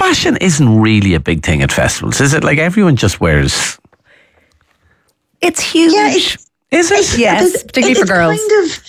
fashion isn't really a big thing at festivals, is it? Like everyone just wears. It's huge. Yeah, is it? Yes, particularly for girls.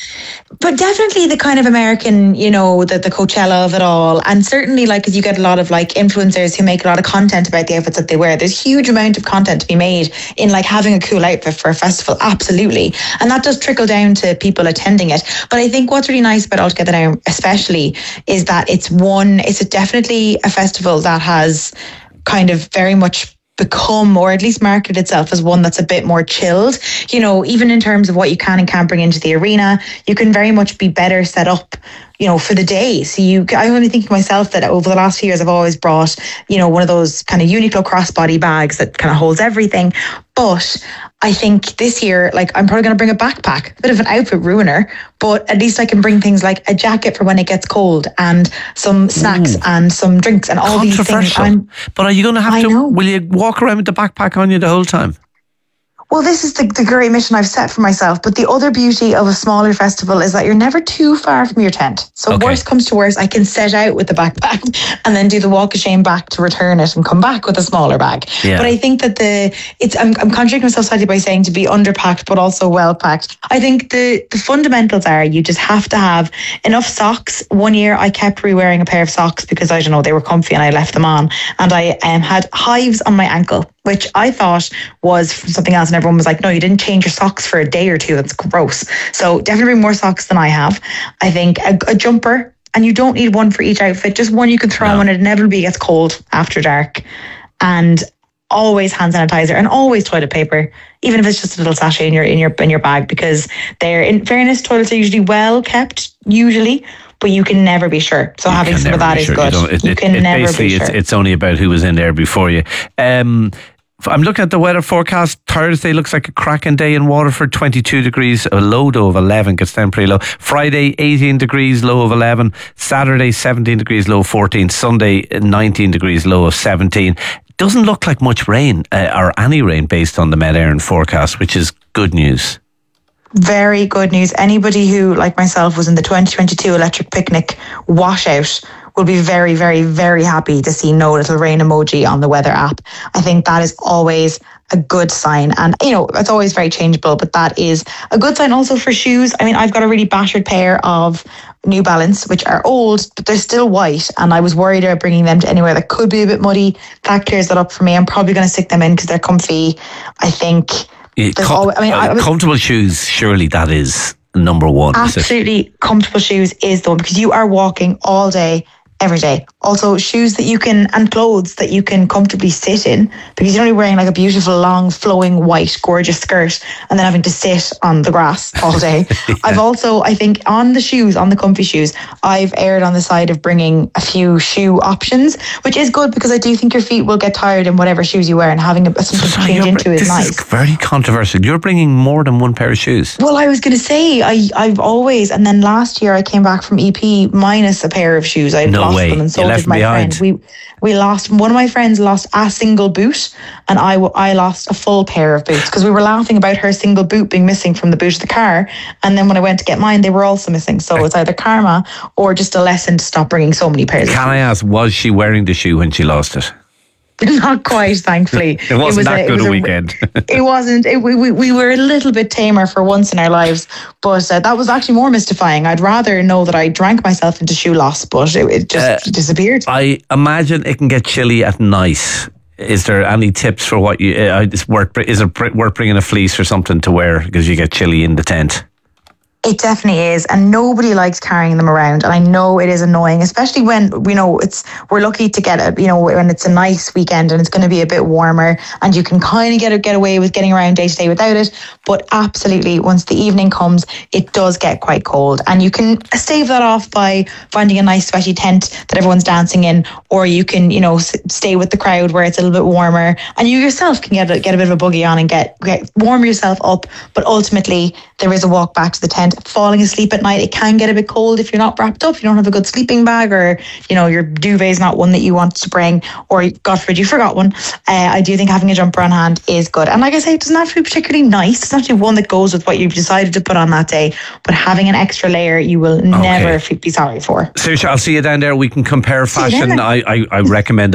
But definitely the kind of American, the Coachella of it all. And certainly, because you get a lot of influencers who make a lot of content about the outfits that they wear. There's a huge amount of content to be made in having a cool outfit for a festival. Absolutely. And that does trickle down to people attending it. But I think what's really nice about All Together Now, especially, is that it's definitely a festival that has kind of very much become, or at least marketed itself as one that's a bit more chilled. Even in terms of what you can and can't bring into the arena, you can very much be better set up, for the day. So I'm only thinking myself that over the last few years, I've always brought, one of those kind of Uniqlo crossbody bags that kind of holds everything. But I think this year, I'm probably going to bring a backpack, a bit of an outfit ruiner, but at least I can bring things like a jacket for when it gets cold and some snacks and some drinks and all these things. But are you going to have to, will you walk around with the backpack on you the whole time? Well, this is the great mission I've set for myself. But the other beauty of a smaller festival is that you're never too far from your tent. So worst comes to worst, I can set out with the backpack and then do the walk of shame back to return it and come back with a smaller bag. Yeah. But I think that I'm contradicting myself slightly by saying to be underpacked, but also well packed. I think the fundamentals are you just have to have enough socks. One year I kept re-wearing a pair of socks because I don't know, they were comfy and I left them on. And I had hives on my ankle, which I thought was from something else. And everyone was like, no, you didn't change your socks for a day or two. That's gross. So definitely bring more socks than I have. I think a jumper, and you don't need one for each outfit, just one you can throw on when it inevitably gets cold after dark. And always hand sanitizer and always toilet paper, even if it's just a little sachet in your bag, because they're, in fairness, toilets are usually well kept, but you can never be sure. So having some of that is good. You can never be sure. It's only about who was in there before you. I'm looking at the weather forecast. Thursday looks like a cracking day in Waterford, 22 degrees, a low of 11, gets down pretty low. Friday, 18 degrees, low of 11. Saturday, 17 degrees, low of 14. Sunday, 19 degrees, low of 17. Doesn't look like much rain, or any rain, based on the Met Éireann forecast, which is good news. Very good news. Anybody who, like myself, was in the 2022 Electric Picnic washout will be very, very, very happy to see no little rain emoji on the weather app. I think that is always a good sign. And, it's always very changeable, but that is a good sign also for shoes. I mean, I've got a really battered pair of New Balance, which are old, but they're still white. And I was worried about bringing them to anywhere that could be a bit muddy. That clears that up for me. I'm probably going to stick them in because they're comfy. I think... comfortable shoes, surely that is number one. Absolutely, comfortable shoes is the one, because you are walking all day, every day. Also, shoes that you can, and clothes that you can comfortably sit in, because you're only wearing a beautiful, long, flowing, white, gorgeous skirt and then having to sit on the grass all day. Yeah. I've also, I think, on the comfy shoes, I've erred on the side of bringing a few shoe options, which is good, because I do think your feet will get tired in whatever shoes you wear, and having something to change into is nice. This is very controversial. You're bringing more than one pair of shoes. Well, I was going to say, I've always, and then last year I came back from EP minus a pair of shoes. Lost them, and so did my friend. We lost, one of my friends lost a single boot, and I lost a full pair of boots, because we were laughing about her single boot being missing from the boot of the car, and then when I went to get mine, they were also missing. So it's either karma or just a lesson to stop bringing so many pairs. Can I ask, was she wearing the shoe when she lost it? Not quite, thankfully. It wasn't that good a weekend. It wasn't. We were a little bit tamer for once in our lives, but that was actually more mystifying. I'd rather know that I drank myself into shoe loss, but it just disappeared. I imagine it can get chilly at night. Is there any tips for what you? Is it worth bringing a fleece or something to wear because you get chilly in the tent? It definitely is, and nobody likes carrying them around. And I know it is annoying, especially when we're lucky to get when it's a nice weekend and it's going to be a bit warmer, and you can kind of get away with getting around day to day without it. But absolutely, once the evening comes, it does get quite cold, and you can stave that off by finding a nice sweaty tent that everyone's dancing in, or you can stay with the crowd where it's a little bit warmer, and you yourself can get a bit of a buggy on and get warm yourself up. But ultimately, there is a walk back to the tent. Falling asleep at night, it can get a bit cold if you're not wrapped up, you don't have a good sleeping bag, or your duvet is not one that you want to bring, or God forbid you forgot one. I do think having a jumper on hand is good, and like I say, it doesn't have to be particularly nice. It's not to be one that goes with what you've decided to put on that day, but having an extra layer you will never be sorry for. Saoirse, I'll see you down there. We can compare fashion. I recommend